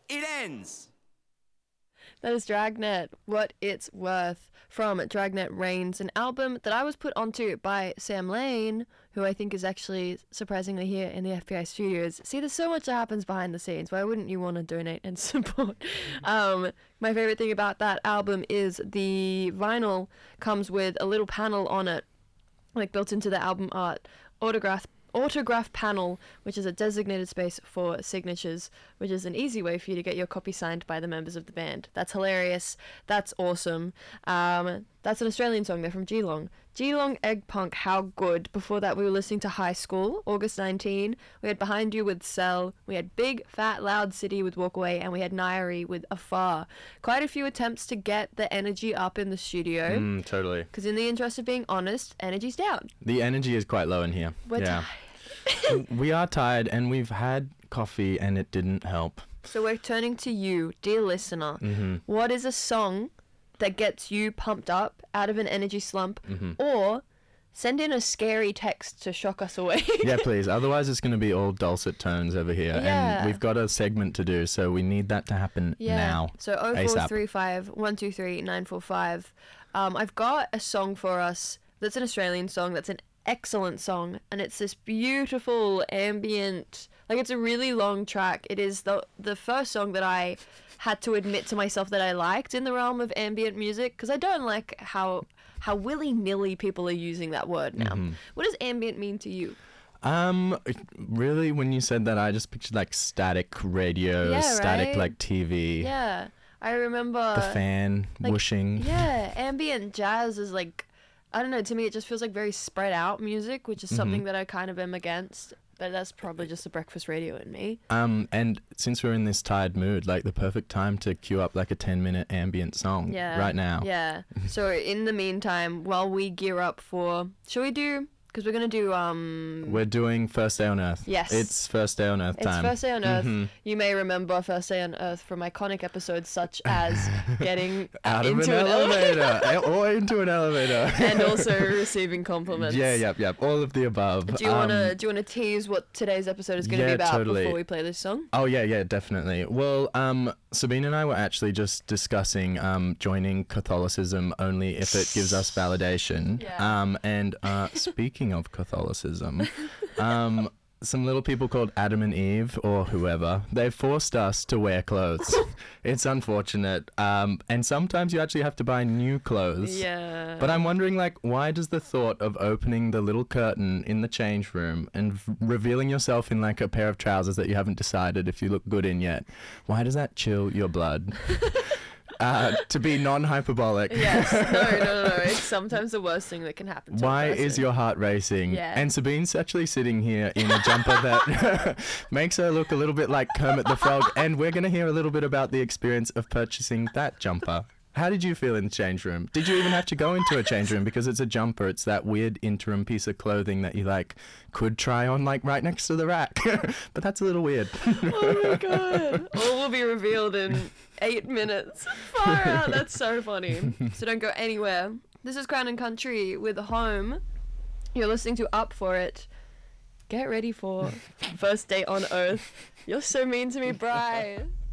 It ends. That is Dragnet, What It's Worth, from Dragnet Reigns, an album that I was put onto by Sam Lane, who I think is actually surprisingly here in the FBI studios. See, there's so much that happens behind the scenes. Why wouldn't you want to donate and support? My favorite thing about that album is the vinyl comes with a little panel on it, like built into the album art, autograph panel, which is a designated space for signatures, which is an easy way for you to get your copy signed by the members of the band. That's hilarious. That's awesome. That's an Australian song. They're from Geelong. Geelong Egg Punk, how good. Before that, we were listening to High School, August 19. We had Behind You with Cell. We had Big Fat Loud City with Walk Away, and we had Nairi with Afar. Quite a few attempts to get the energy up in the studio. Totally. Because in the interest of being honest, energy's down. The energy is quite low in here. We're tired. We are tired, and we've had coffee, and it didn't help. So we're turning to you, dear listener. What is a song that gets you pumped up out of an energy slump? Or send in a scary text to shock us away. Yeah, please. Otherwise, it's going to be all dulcet tones over here. Yeah. And we've got a segment to do, so we need that to happen now. So 0435 123 945. I've got a song for us that's an Australian song that's an excellent song, and it's this beautiful ambient, like, it's a really long track. It is the first song that I had to admit to myself that I liked in the realm of ambient music, because I don't like how willy-nilly people are using that word now. What does ambient mean to you? Really, when you said that, I just pictured like static radio, static right? like TV. Yeah, I remember The fan whooshing. Yeah, ambient jazz is like, I don't know, to me it just feels like very spread out music, which is something that I kind of am against, but that's probably just the breakfast radio in me. And since we're in this tired mood, like the perfect time to cue up like a 10-minute ambient song right now. Yeah. So in the meantime, while we gear up for, shall we do, because we're going to do... We're doing First Day on Earth. Yes. It's First Day on Earth time. It's First Day on Earth. You may remember First Day on Earth from iconic episodes such as getting out into of an elevator. Or into an elevator. And also receiving compliments. Yep. All of the above. Do you want to tease what today's episode is going to be about before we play this song? Oh, yeah, definitely. Well, Sabine and I were actually just discussing joining Catholicism only if it gives us validation. Yeah. And speaking of Catholicism, some little people called Adam and Eve, or whoever, they forced us to wear clothes. It's unfortunate. And sometimes you actually have to buy new clothes. Yeah. But I'm wondering, like, why does the thought of opening the little curtain in the change room and revealing yourself in, like, a pair of trousers that you haven't decided if you look good in yet, why does that chill your blood? To be non-hyperbolic. Yes. No. It's sometimes the worst thing that can happen to Why a person. is your heart racing? Yeah. And Sabine's actually sitting here in a jumper that makes her look a little bit like Kermit the Frog, and we're going to hear a little bit about the experience of purchasing that jumper. How did you feel in the change room? Did you even have to go into a change room? Because it's a jumper. It's that weird interim piece of clothing that you, like, could try on, like, right next to the rack. But that's a little weird. Oh, my God. All will be revealed in 8 minutes. Far out. That's so funny. So don't go anywhere. This is Crown and Country with Home. You're listening to Up For It. Get ready for First Day on Earth. You're so mean to me, Bri.